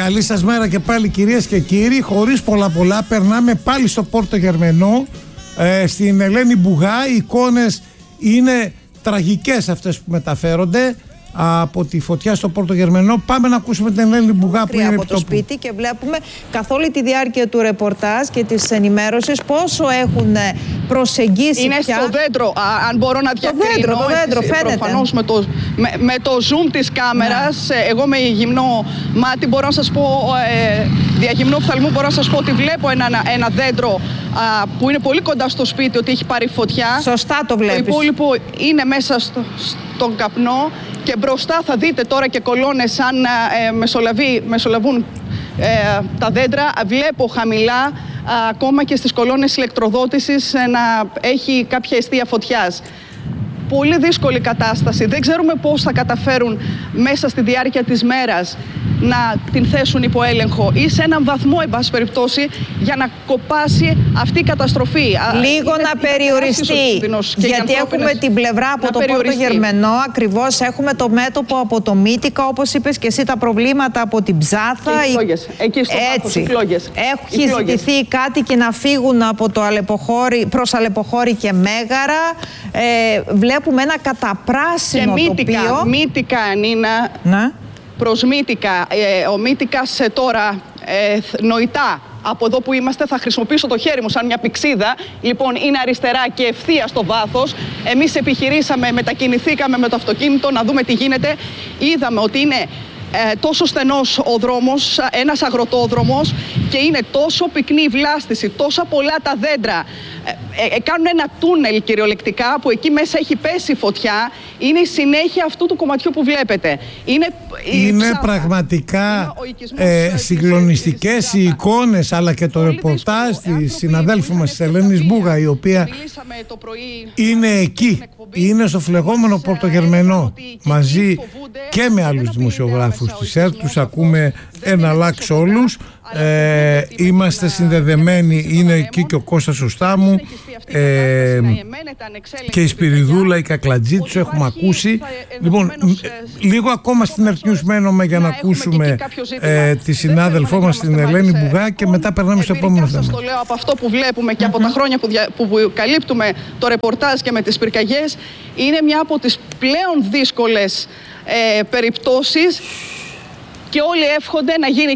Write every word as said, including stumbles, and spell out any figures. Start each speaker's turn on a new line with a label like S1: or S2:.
S1: Καλή σας μέρα και πάλι, κυρίες και κύριοι. Χωρίς πολλά πολλά περνάμε πάλι στο Πόρτο Γερμενό, ε, στην Ελένη Μπουγά. Οι εικόνες είναι τραγικές αυτές που μεταφέρονται από τη φωτιά στο Πόρτο Γερμενό. Πάμε να ακούσουμε την Ελένη Μπουγά που είναι
S2: από το σπίτι και βλέπουμε καθ' όλη τη διάρκεια του ρεπορτάζ και της ενημέρωσης πόσο έχουν προσεγγίσει.
S3: Είναι
S2: πια
S3: στο δέντρο, α, αν μπορώ να διακρίνω.
S2: Το δέντρο, το δέντρο,
S3: έτσι,
S2: φαίνεται.
S3: Προφανώς με το, με, με το zoom της κάμερας, ναι. Εγώ με γυμνό μάτι μπορώ να σας πω, ε, διαγυμνό οφθαλμού μπορώ να σας πω ότι βλέπω ένα, ένα δέντρο α, που είναι πολύ κοντά στο σπίτι, ότι έχει πάρει φωτιά.
S2: Σωστά το βλέπεις.
S3: Το υπόλοιπο είναι μέσα στο, στον καπνό. Και μπροστά θα δείτε τώρα και κολόνες αν ε, μεσολαβεί, μεσολαβούν ε, τα δέντρα. Βλέπω χαμηλά α, ακόμα και στις κολόνες ηλεκτροδότησης ε, να έχει κάποια εστία φωτιάς. Πολύ δύσκολη κατάσταση. Δεν ξέρουμε πώς θα καταφέρουν μέσα στη διάρκεια της μέρας να την θέσουν υπό έλεγχο ή σε έναν βαθμό, εν πάση περιπτώσει, για να κοπάσει αυτή η καταστροφή.
S2: Λίγο είναι, να περιοριστεί. Γιατί έχουμε την πλευρά από το Πόρτο Γερμενό, ακριβώς έχουμε το μέτωπο από το Μύτικα, όπως είπες και εσύ, τα προβλήματα από την Ψάθα.
S3: Και οι φλόγες. Εκεί στο βάθος, οι φλόγες.
S2: Έχει ζητηθεί οι κάτοικοι να φύγουν από το Αλεποχώρι, προς Αλεποχώρι και Μέγαρα. Ε, βλέπουμε ένα καταπράσινο
S3: και Μύτικα,
S2: τοπίο.
S3: Μύτικα, Νίνα.
S2: Ναι.
S3: Προς Μύτικα. Ε, ο Μύτικας ε, τώρα ε, νοητά από εδώ που είμαστε, θα χρησιμοποιήσω το χέρι μου σαν μια πηξίδα. Λοιπόν, είναι αριστερά και ευθεία στο βάθος. Εμείς επιχειρήσαμε, μετακινηθήκαμε με το αυτοκίνητο να δούμε τι γίνεται. Είδαμε ότι είναι ε, τόσο στενός ο δρόμος, ένας αγροτόδρομος, και είναι τόσο πυκνή η βλάστηση, τόσα πολλά τα δέντρα. Ε, ε, κάνουν ένα τούνελ κυριολεκτικά που εκεί μέσα έχει πέσει φωτιά. Είναι η συνέχεια αυτού του κομματιού που βλέπετε. Είναι,
S1: είναι πραγματικά ε, συγκλονιστικές οι εικόνες, αλλά και το ρεπορτάζ της συναδέλφου μας της Ελένης Μπουγά, η οποία είναι εκεί, είναι στο φλεγόμενο Πόρτο Γερμενό, μαζί και με άλλους δημοσιογράφους της ΕΡΤ. Τους ακούμε ένα λάξ όλους. Ε, είμαστε συνδεδεμένοι, είναι εκεί και ο Κώστας ο Στάμου, ε, και η Σπυριδούλα, η Κακλατζή, τους έχουμε ακούσει. Λοιπόν, λίγο ακόμα στην Earth News μένουμε για να ακούσουμε ε, τη συνάδελφό μας την Ελένη Μπουγά και μετά περνάμε στο επόμενο θέμα.
S3: Σας το λέω από αυτό που βλέπουμε και από τα χρόνια που, δια, που, που καλύπτουμε το ρεπορτάζ και με τις πυρκαγιές, είναι μια από τις πλέον δύσκολες ε, περιπτώσεις και όλοι εύχονται να γίνει